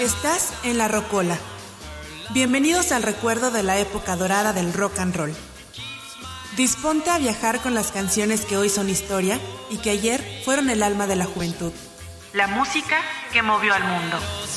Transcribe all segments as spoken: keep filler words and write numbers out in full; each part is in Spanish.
Estás en La Rocola. Bienvenidos al recuerdo de la época dorada del rock and roll. Disponte a viajar con las canciones que hoy son historia y que ayer fueron el alma de la juventud. La música que movió al mundo.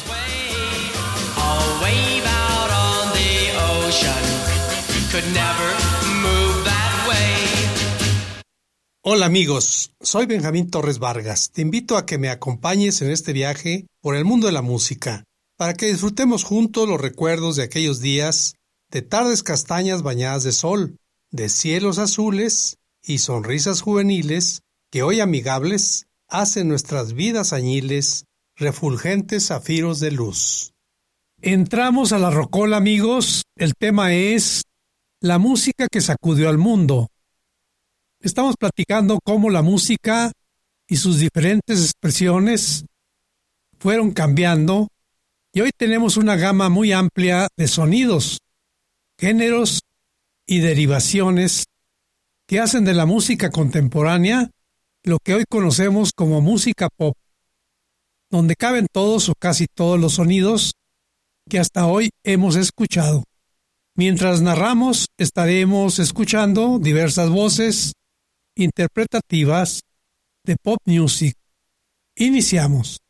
Hola amigos, soy Benjamín Torres Vargas. Te invito a que me acompañes en este viaje por el mundo de la música, para que disfrutemos juntos los recuerdos de aquellos días, de tardes castañas bañadas de sol, de cielos azules y sonrisas juveniles que hoy amigables hacen nuestras vidas añiles refulgentes zafiros de luz. Entramos a La Rocola, amigos. El tema es la música que sacudió al mundo. Estamos platicando cómo la música y sus diferentes expresiones fueron cambiando y hoy tenemos una gama muy amplia de sonidos, géneros y derivaciones que hacen de la música contemporánea lo que hoy conocemos como música pop, donde caben todos o casi todos los sonidos que hasta hoy hemos escuchado. Mientras narramos, estaremos escuchando diversas voces interpretativas de pop music. Iniciamos.